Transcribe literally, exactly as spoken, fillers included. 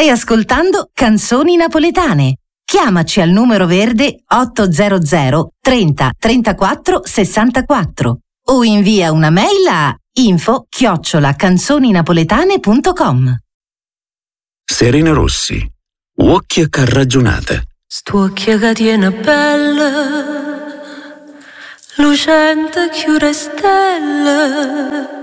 Stai ascoltando Canzoni Napoletane. Chiamaci al numero verde ottocento trenta trentaquattro sessantaquattro o invia una mail a info chiocciola canzoninapoletane punto com. Serena Rossi, Occhia che ragionate. St'occhia che tiene bella, lucente chiure stelle.